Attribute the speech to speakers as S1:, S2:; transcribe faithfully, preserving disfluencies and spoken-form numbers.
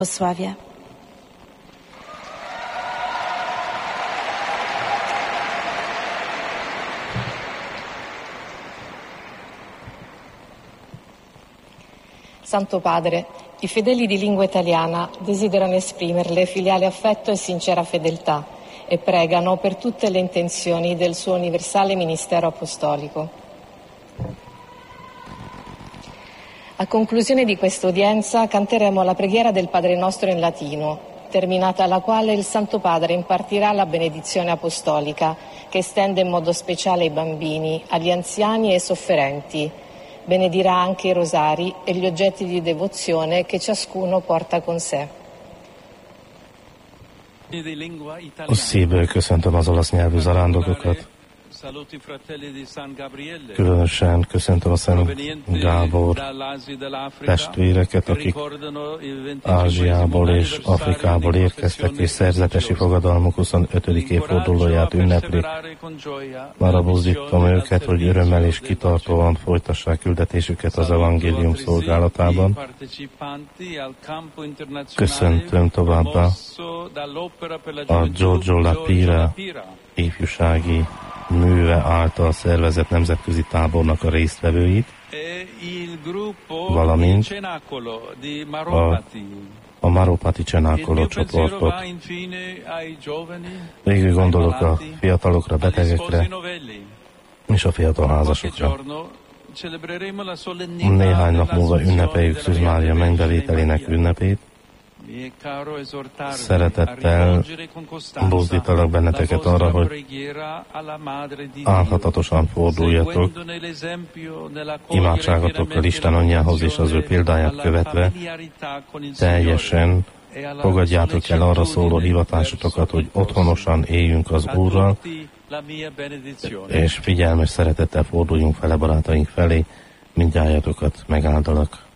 S1: Błogosławie.
S2: Santo Padre, i fedeli di lingua italiana desiderano esprimerle filiale affetto e sincera fedeltà e pregano per tutte le intenzioni del suo universale ministero apostolico. A conclusione di questa udienza canteremo la preghiera del Padre Nostro in latino, terminata la quale il Santo Padre impartirà la benedizione apostolica che estende in modo speciale ai bambini, agli anziani e ai sofferenti. Benedirà anche i rosari e gli oggetti di devozione che ciascuno porta con sé.
S3: Szívből köszöntöm az olasz nyelvű zarándokokat. Különösen köszöntöm a Szent Gábor testvéreket, akik Ázsiából és Afrikából érkeztek, és szerzetesi fogadalmuk huszonötödik évfordulóját ünneplik. Arra buzdítom őket, hogy örömmel és kitartóan folytassák küldetésüket az evangélium szolgálatában. Köszöntöm továbbá a Giorgio La Pira ifjúsági műve által szervezett nemzetközi tábornak a résztvevőit, valamint a, a Maropati Cenacolo csoportot. Végül gondolok a fiatalokra, betegekre és a fiatal házasokra. Néhány nap múlva ünnepeljük Szűz Mária mennybevételének ünnepét. Szeretettel buzdítalak benneteket arra, hogy álhatatosan forduljatok, imádságatokkal Isten anyjához és az ő példáját követve teljesen fogadjátok el arra szóló hivatásotokat, hogy otthonosan éljünk az Úrral, és figyelmes szeretettel forduljunk fele barátaink felé, mindnyájatokat megáldalak.